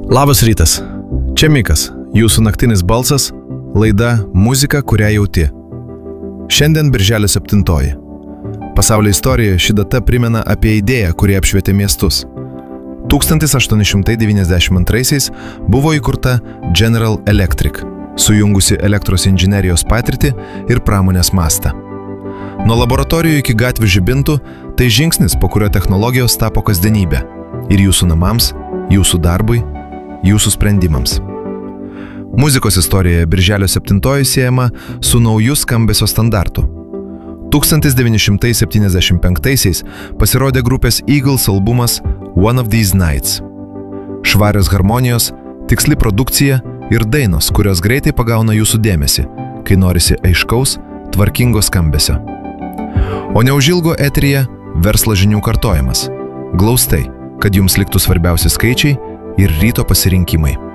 Labas rytas. Čia Mikas, jūsų naktinis balsas, laida Muzika, kurią jauti. Šiandien birželio 7. Pasaulio istorijoje ši data primena apie idėją, kuri apšvietė miestus. 1892 buvo įkurta General Electric, sujungusi elektros inžinerijos patirtį ir pramonės mastą. Nuo laboratorijų iki gatvių žibintų tai žingsnis, po kurio technologijos tapo kasdienybė ir jūsų namams, jūsų darbui, jūsų sprendimams. Muzikos istorijoje birželio 7 siejama su nauju skambesio standartu. 1975 pasirodė grupės Eagles albumas One of These Nights. Švarios harmonijos, tiksli produkcija ir dainos, kurios greitai pagauna jūsų dėmesį, kai norisi aiškaus, tvarkingo skambesio. O neužilgo eteryje verslo žinių kartojimas. Glaustai, kad jums liktų svarbiausi skaičiai ir ryto pasirinkimai.